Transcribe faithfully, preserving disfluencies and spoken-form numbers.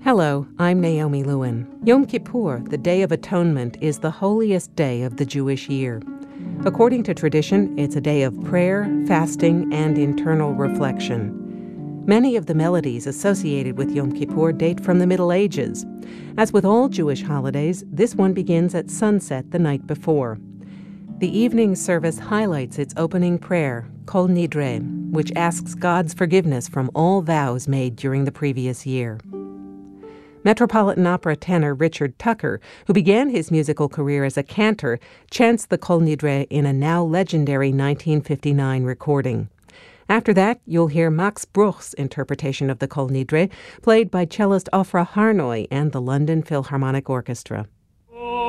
Hello, I'm Naomi Lewin. Yom Kippur, the Day of Atonement, is the holiest day of the Jewish year. According to tradition, it's a day of prayer, fasting, and internal reflection. Many of the melodies associated with Yom Kippur date from the Middle Ages. As with all Jewish holidays, this one begins at sunset the night before. The evening service highlights its opening prayer, Kol Nidre, which asks God's forgiveness from all vows made during the previous year. Metropolitan Opera tenor Richard Tucker, who began his musical career as a cantor, chants the Kol Nidre in a now legendary nineteen fifty-nine recording. After that, you'll hear Max Bruch's interpretation of the Kol Nidre, played by cellist Ofra Harnoy and the London Philharmonic Orchestra.